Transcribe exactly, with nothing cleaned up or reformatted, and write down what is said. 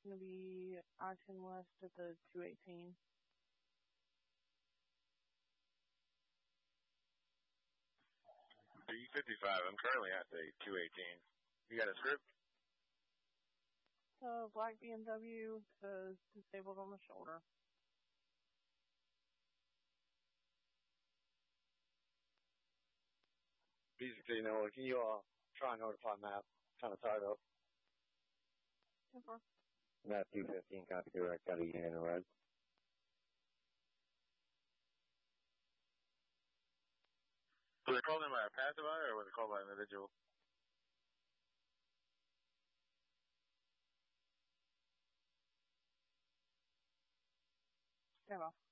going to be I ten West at the two eighteen. B fifty-five, I'm currently at the two eighteen. You got a script? So, black B M W says disabled on the shoulder. B fifteen, Noah, can you uh, try and notify map? Kind of tied up. ten four. Map two fifteen, copy direct, got a unit in red. Was it called in by a passerby or was it called by an individual? Stand off.